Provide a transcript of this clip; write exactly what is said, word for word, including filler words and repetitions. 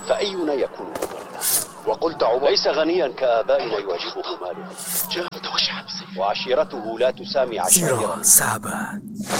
فأينا يكون مغنى؟ وقلت عمر ليس غنيا كآبائنا يواجهه ماله، وعشيرته لا تسامي عشائر. Zero sahabat.